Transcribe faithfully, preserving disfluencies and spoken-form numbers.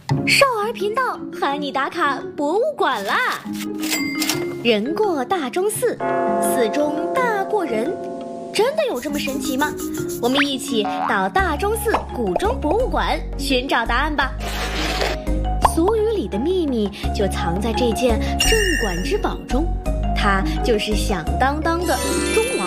少儿频道喊你打卡博物馆啦！人过大钟寺，寺中大过人，真的有这么神奇吗？我们一起到大钟寺古钟博物馆寻找答案吧。俗语里的秘密就藏在这件镇馆之宝中，它就是响当当的钟王。